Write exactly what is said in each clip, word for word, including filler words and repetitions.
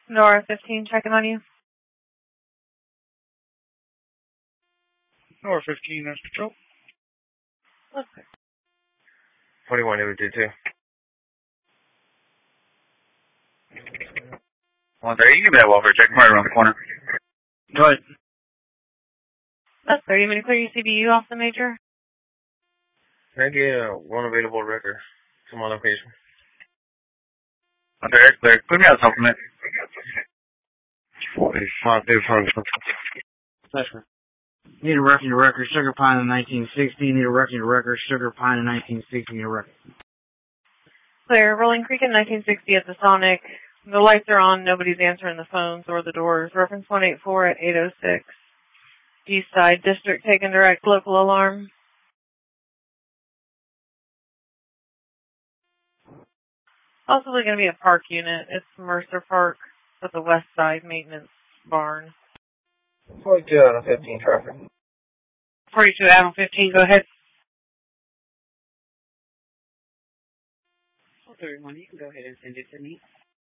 Nora fifteen, checking on you. Nora fifteen, that's patrol. Okay. twenty-one, it would do too. One thirty, you can be that welfare check right around the corner. Go ahead. That's thirty. Minute clear your C B U off the major. Can I get uh, one available record to my location? One thirty, clear. Put me out supplement. forty-five, different. Flashman. Need a record to record, Sugar Pine in nineteen sixty. Need a record to record, Sugar Pine in nineteen sixty. Need a record. Clear. Rolling Creek in nineteen sixty at the Sonic. The lights are on. Nobody's answering the phones or the doors. Reference one eight four at eight oh six. East Side District taking direct local alarm. Possibly going to be a park unit. It's Mercer Park at the West Side Maintenance Barn. forty-two out of fifteen traffic. forty-two out of fifteen, go ahead. thirty-one, you can go ahead and send it to me.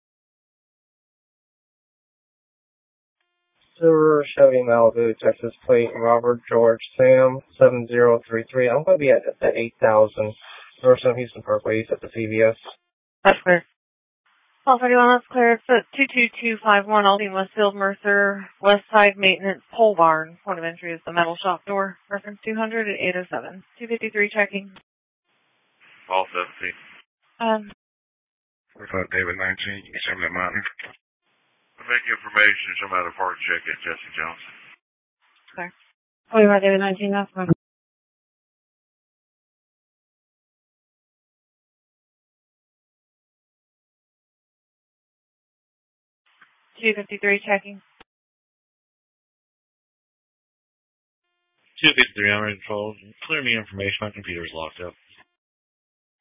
Silver Chevy Malibu, Texas plate, Robert George Sam, seven zero three three. I'm going to be at, at eight thousand North South Houston Parkway, East at the C V S. That's clear. Call thirty-one, that's clear. It's at two two two five one, Aldine Westfield, Mercer, West Side Maintenance, Pole Barn. Point of entry is the metal shop door. Reference two hundred at eight oh seven. two fifty-three checking. All seventeen. Um, forty-five David nineteen, you can send me that mountain. Make information, some out of park check at Jesse Johnson. clear. forty-five David nineteen, that's fine. two fifty-three checking. two fifty-three, I'm ready to fold. Clear me information. My computer's locked up.